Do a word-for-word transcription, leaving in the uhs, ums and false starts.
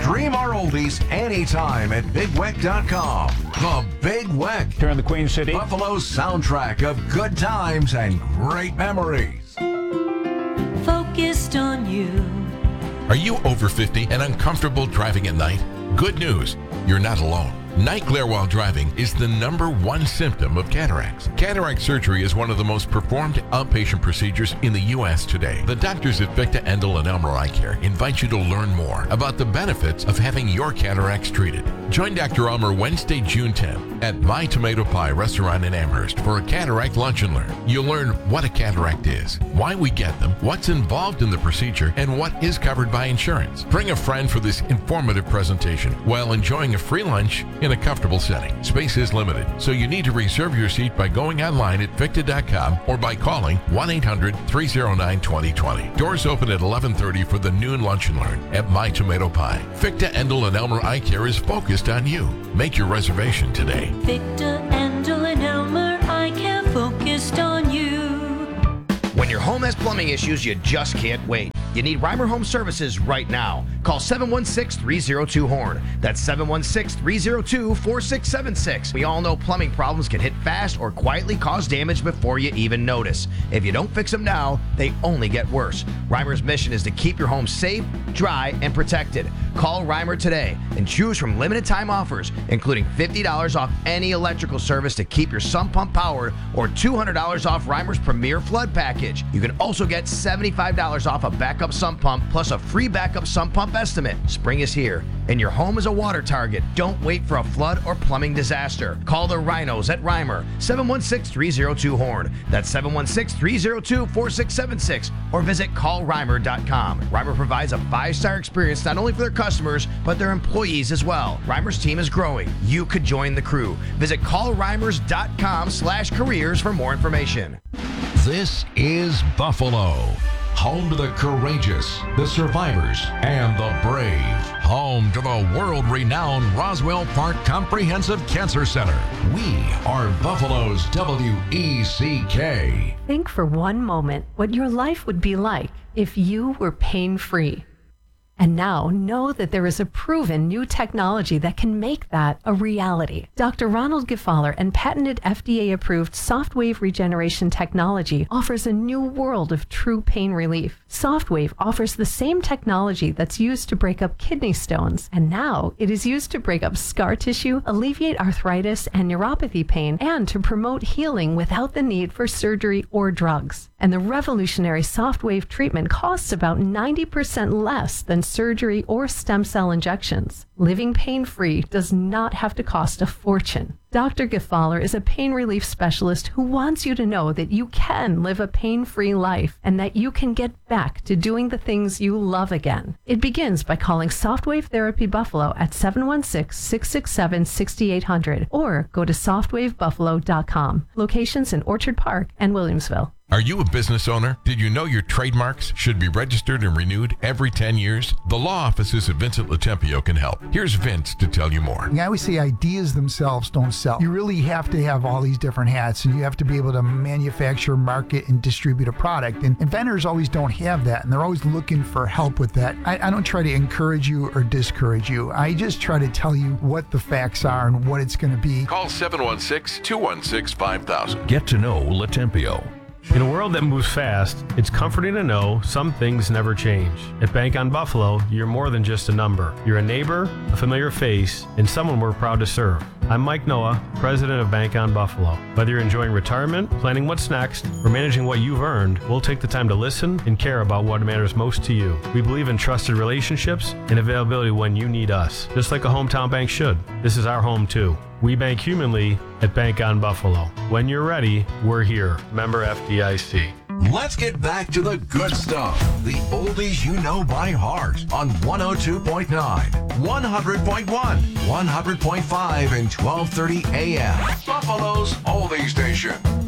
Stream our oldies anytime at big weck dot com. The Big Weck, Here in the Queen City. Buffalo's soundtrack of good times and great memories. Focused on you. Are you over fifty and uncomfortable driving at night? Good news, you're not alone. Night glare while driving is the number one symptom of cataracts. Cataract surgery is one of the most performed outpatient procedures in the U S today. The doctors at Victa, Endel, and Elmer Eye Care invite you to learn more about the benefits of having your cataracts treated. Join Doctor Elmer Wednesday, June tenth at My Tomato Pie restaurant in Amherst for a cataract lunch and learn. You'll learn what a cataract is, why we get them, what's involved in the procedure, and what is covered by insurance. Bring a friend for this informative presentation while enjoying a free lunch in a comfortable setting. Space is limited, so you need to reserve your seat by going online at victa dot com or by calling one eight hundred, three oh nine, two oh two oh. Doors open at eleven thirty for the noon lunch and learn at My Tomato Pie. Victa, Endel, and Elmer Eye Care is focused on you. Make your reservation today. Victor, Angel, and Elmer, I care focused on you. When your home has plumbing issues, you just can't wait. You need Reimer Home Services right now. Call seven one six, three oh two, HORN. That's seven one six, three oh two, four six seven six. We all know plumbing problems can hit fast or quietly cause damage before you even notice. If you don't fix them now, they only get worse. Reimer's mission is to keep your home safe, dry, and protected. Call Reimer today and choose from limited time offers, including fifty dollars off any electrical service to keep your sump pump powered or two hundred dollars off Reimer's Premier Flood Package. You can also get seventy-five dollars off a backup sump pump plus a free backup sump pump estimate. Spring is here and your home is a water target. Don't wait for a flood or plumbing disaster. Call the Rhinos at Reimer, seven one six, three oh two, HORN. That's seven one six, three oh two, four six seven six or visit call reimer dot com. Reimer provides a five-star experience not only for their customers, but their employees as well. Reimer's team is growing. You could join the crew. Visit call reimers dot com slash careers for more information. This is Buffalo, home to the courageous, the survivors, and the brave. Home to the world-renowned Roswell Park Comprehensive Cancer Center. We are Buffalo's W E C K. Think for one moment what your life would be like if you were pain-free. And now know that there is a proven new technology that can make that a reality. Doctor Ronald Gefaller and patented F D A-approved SoftWave regeneration technology offers a new world of true pain relief. SoftWave offers the same technology that's used to break up kidney stones, and now it is used to break up scar tissue, alleviate arthritis and neuropathy pain, and to promote healing without the need for surgery or drugs. And the revolutionary SoftWave treatment costs about ninety percent less than surgery or stem cell injections. Living pain-free does not have to cost a fortune. Doctor Gefaller is a pain relief specialist who wants you to know that you can live a pain-free life and that you can get back to doing the things you love again. It begins by calling Softwave Therapy Buffalo at seven one six, six six seven, six eight zero zero or go to softwave buffalo dot com. Locations in Orchard Park and Williamsville. Are you a business owner? Did you know your trademarks should be registered and renewed every ten years? The law offices of Vincent Latempio can help. Here's Vince to tell you more. I always say ideas themselves don't sell. You really have to have all these different hats, and you have to be able to manufacture, market, and distribute a product. And inventors always don't have that, and they're always looking for help with that. I, I don't try to encourage you or discourage you. I just try to tell you what the facts are and what it's going to be. Call seven one six, two one six, five thousand. Get to know Latempio. In a world that moves fast, it's comforting to know some things never change. At Bank on Buffalo, you're more than just a number. You're a neighbor, a familiar face, and someone we're proud to serve. I'm Mike Noah, president of Bank on Buffalo. Whether you're enjoying retirement, planning what's next, or managing what you've earned, we'll take the time to listen and care about what matters most to you. We believe in trusted relationships and availability when you need us, just like a hometown bank should. This is our home too. We bank humanly at Bank on Buffalo. When you're ready, we're here. Member F D I C. Let's get back to the good stuff. The oldies you know by heart on one oh two point nine, one hundred point one, one hundred point five, and twelve thirty A M. Buffalo's oldie station.